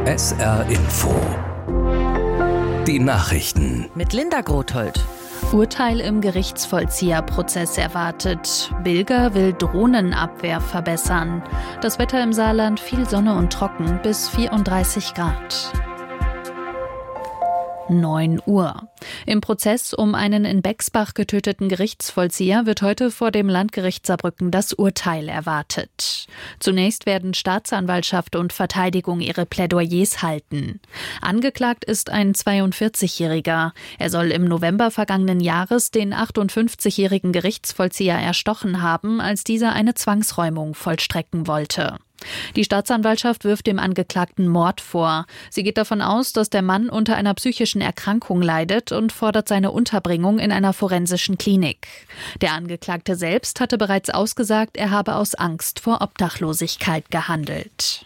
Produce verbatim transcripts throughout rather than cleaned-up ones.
S R Info. Die Nachrichten. Mit Linda Grothold. Urteil im Gerichtsvollzieherprozess erwartet. Bilger will Drohnenabwehr verbessern. Das Wetter im Saarland viel Sonne und trocken bis vierunddreißig Grad. neun Uhr. Im Prozess um einen in Bexbach getöteten Gerichtsvollzieher wird heute vor dem Landgericht Saarbrücken das Urteil erwartet. Zunächst werden Staatsanwaltschaft und Verteidigung ihre Plädoyers halten. Angeklagt ist ein zweiundvierzigjähriger. Er soll im November vergangenen Jahres den achtundfünfzigjährigen Gerichtsvollzieher erstochen haben, als dieser eine Zwangsräumung vollstrecken wollte. Die Staatsanwaltschaft wirft dem Angeklagten Mord vor. Sie geht davon aus, dass der Mann unter einer psychischen Erkrankung leidet und fordert seine Unterbringung in einer forensischen Klinik. Der Angeklagte selbst hatte bereits ausgesagt, er habe aus Angst vor Obdachlosigkeit gehandelt.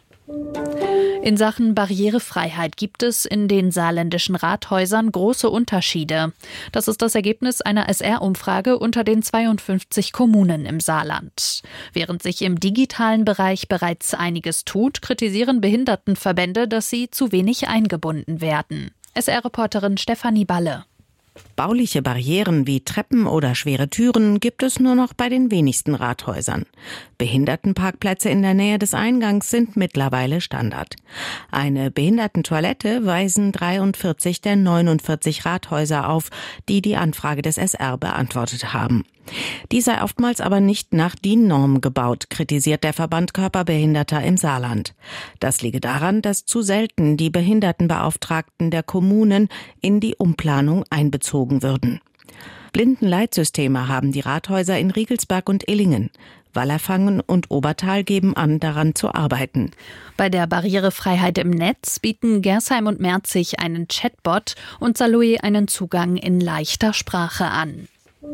In Sachen Barrierefreiheit gibt es in den saarländischen Rathäusern große Unterschiede. Das ist das Ergebnis einer S R-Umfrage unter den zweiundfünfzig Kommunen im Saarland. Während sich im digitalen Bereich bereits einiges tut, kritisieren Behindertenverbände, dass sie zu wenig eingebunden werden. S R-Reporterin Stefanie Balle. Bauliche Barrieren wie Treppen oder schwere Türen gibt es nur noch bei den wenigsten Rathäusern. Behindertenparkplätze in der Nähe des Eingangs sind mittlerweile Standard. Eine Behindertentoilette weisen dreiundvierzig der neunundvierzig Rathäuser auf, die die Anfrage des S R beantwortet haben. Die sei oftmals aber nicht nach D I N-Norm gebaut, kritisiert der Verband Körperbehinderter im Saarland. Das liege daran, dass zu selten die Behindertenbeauftragten der Kommunen in die Umplanung einbezogen würden. Blindenleitsysteme haben die Rathäuser in Riegelsberg und Illingen. Wallerfangen und Obertal geben an, daran zu arbeiten. Bei der Barrierefreiheit im Netz bieten Gersheim und Merzig einen Chatbot und Saarlouis einen Zugang in leichter Sprache an.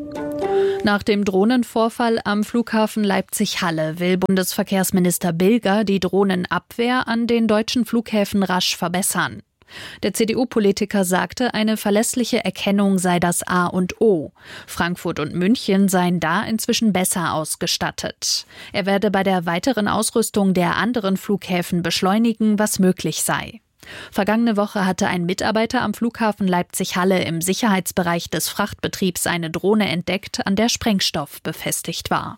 Nach dem Drohnenvorfall am Flughafen Leipzig-Halle will Bundesverkehrsminister Bilger die Drohnenabwehr an den deutschen Flughäfen rasch verbessern. Der C D U-Politiker sagte, eine verlässliche Erkennung sei das A und O. Frankfurt und München seien da inzwischen besser ausgestattet. Er werde bei der weiteren Ausrüstung der anderen Flughäfen beschleunigen, was möglich sei. Vergangene Woche hatte ein Mitarbeiter am Flughafen Leipzig-Halle im Sicherheitsbereich des Frachtbetriebs eine Drohne entdeckt, an der Sprengstoff befestigt war.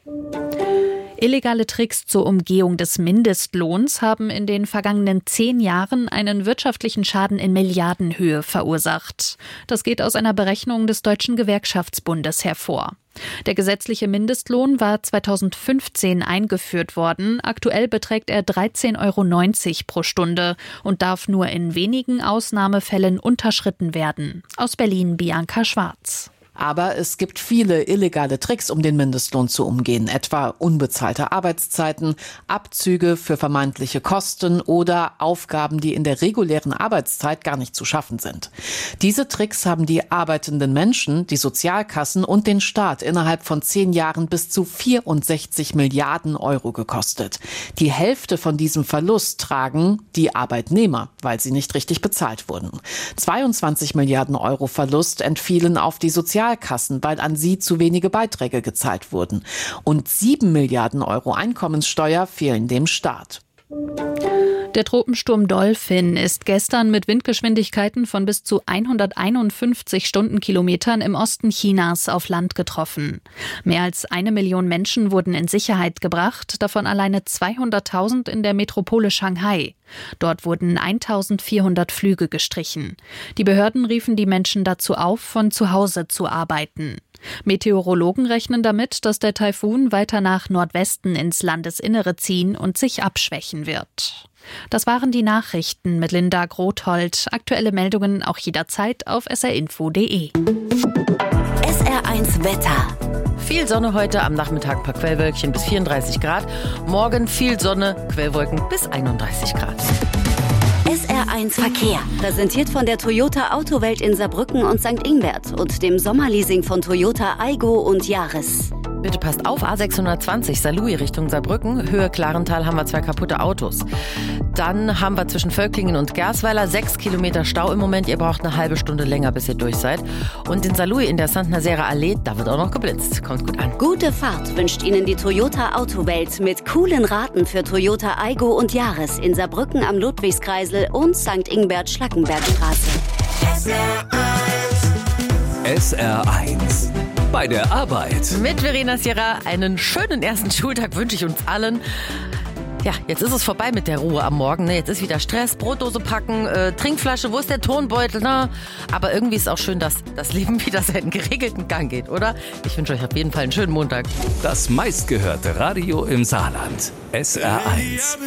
Illegale Tricks zur Umgehung des Mindestlohns haben in den vergangenen zehn Jahren einen wirtschaftlichen Schaden in Milliardenhöhe verursacht. Das geht aus einer Berechnung des Deutschen Gewerkschaftsbundes hervor. Der gesetzliche Mindestlohn war zweitausendfünfzehn eingeführt worden. Aktuell beträgt er dreizehn Euro neunzig pro Stunde und darf nur in wenigen Ausnahmefällen unterschritten werden. Aus Berlin Bianca Schwarz. Aber es gibt viele illegale Tricks, um den Mindestlohn zu umgehen, etwa unbezahlte Arbeitszeiten, Abzüge für vermeintliche Kosten oder Aufgaben, die in der regulären Arbeitszeit gar nicht zu schaffen sind. Diese Tricks haben die arbeitenden Menschen, die Sozialkassen und den Staat innerhalb von zehn Jahren bis zu vierundsechzig Milliarden Euro gekostet. Die Hälfte von diesem Verlust tragen die Arbeitnehmer, weil sie nicht richtig bezahlt wurden. zweiundzwanzig Milliarden Euro Verlust entfielen auf die Sozialkassen. Sozialkassen, weil an sie zu wenige Beiträge gezahlt wurden. Und sieben Milliarden Euro Einkommenssteuer fehlen dem Staat. Der Tropensturm Dolphin ist gestern mit Windgeschwindigkeiten von bis zu hunderteinundfünfzig Stundenkilometern im Osten Chinas auf Land getroffen. Mehr als eine Million Menschen wurden in Sicherheit gebracht, davon alleine zweihunderttausend in der Metropole Shanghai. Dort wurden eintausendvierhundert Flüge gestrichen. Die Behörden riefen die Menschen dazu auf, von zu Hause zu arbeiten. Meteorologen rechnen damit, dass der Taifun weiter nach Nordwesten ins Landesinnere ziehen und sich abschwächen wird. Das waren die Nachrichten mit Linda Grothold. Aktuelle Meldungen auch jederzeit auf s r info punkt d e. S R eins Wetter. Viel Sonne heute, am Nachmittag ein paar Quellwölkchen bis vierunddreißig Grad. Morgen viel Sonne, Quellwolken bis einunddreißig Grad. S R eins Verkehr. Präsentiert von der Toyota Autowelt in Saarbrücken und Sankt Ingbert und dem Sommerleasing von Toyota Aygo und Yaris. Bitte passt auf, A sechshundertzwanzig, Saarlouis Richtung Saarbrücken, Höhe Klarental haben wir zwei kaputte Autos. Dann haben wir zwischen Völklingen und Gersweiler sechs Kilometer Stau im Moment. Ihr braucht eine halbe Stunde länger, bis ihr durch seid. Und in Saarlouis in der Saint-Nazaire Allee, da wird auch noch geblitzt. Kommt gut an. Gute Fahrt wünscht Ihnen die Toyota Autowelt mit coolen Raten für Toyota Aygo und Yaris in Saarbrücken am Ludwigskreisel und Sankt Ingbert Schlackenbergstraße. S R eins. Bei der Arbeit. Mit Verena Sierra einen schönen ersten Schultag wünsche ich uns allen. Ja, jetzt ist es vorbei mit der Ruhe am Morgen. Ne? Jetzt ist wieder Stress, Brotdose packen, äh, Trinkflasche, wo ist der Tonbeutel? Na? Aber irgendwie ist es auch schön, dass das Leben wieder seinen geregelten Gang geht, oder? Ich wünsche euch auf jeden Fall einen schönen Montag. Das meistgehörte Radio im Saarland. S R eins.